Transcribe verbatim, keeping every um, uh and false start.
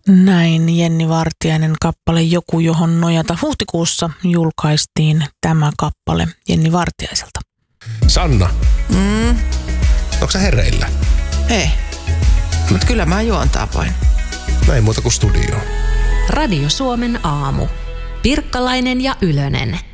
Näin Jenni Vartiainen kappale Joku johon nojata. Huhtikuussa julkaistiin tämä kappale Jenni Vartiaiselta. Sanna, Mm, onko sä hereillä? ei. Mutta kyllä mä juontaa voin. Näin muuta kuin studioon. Radio Suomen aamu. Pirkkalainen ja Ylönen.